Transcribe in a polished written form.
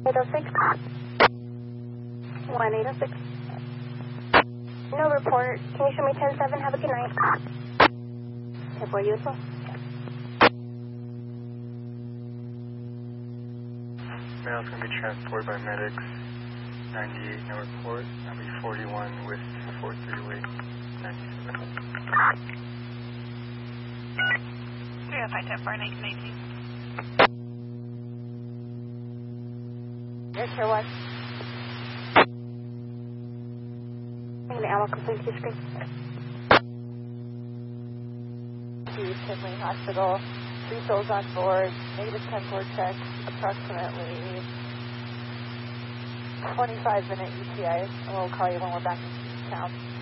806. 1806. No report. Can you show me 10-7? Have a good night. 10-4, you as well. Male's going to be transported by medics. 98, no report. I'll be 41 with 438, 97. 305, 10-4, 1918. Yes, sure, what? I'm going to ammo complete your screen. To Tinley Hospital, 3 souls on board, negative 10-4 check, approximately 25-minute ETA, and we'll call you when we're back in town.